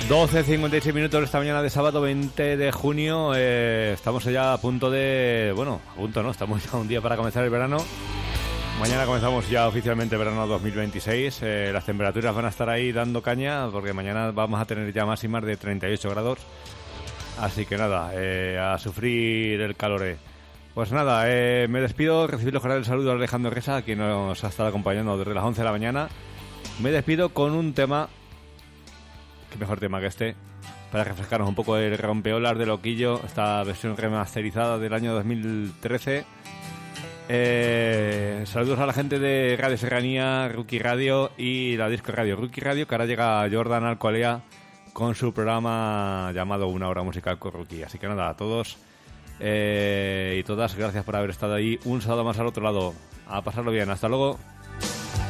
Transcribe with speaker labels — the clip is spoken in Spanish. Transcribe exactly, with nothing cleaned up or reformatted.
Speaker 1: doce cincuenta y seis minutos esta mañana de sábado veinte de junio. Eh, estamos ya a punto de... Bueno, a punto no, estamos ya un día para comenzar el verano. Mañana comenzamos ya oficialmente el verano dos mil veintiséis. Eh, las temperaturas van a estar ahí dando caña porque mañana vamos a tener ya máximas de treinta y ocho grados. Así que nada, eh, a sufrir el calor. Eh. Pues nada, eh, me despido. Recibir los cordiales saludos a Alejandro Resa, quien nos ha estado acompañando desde las once de la mañana. Me despido con un tema... Qué mejor tema que este, para refrescarnos un poco el rompeolas de Loquillo, esta versión remasterizada del año dos mil trece. Eh, saludos a la gente de Radio Serranía, Rookie Radio y la Disco Radio. Rookie Radio, que ahora llega Jordan Alcolea con su programa llamado Una Hora Musical con Rookie. Así que nada, a todos eh, y todas, gracias por haber estado ahí un sábado más al otro lado. A pasarlo bien, hasta luego.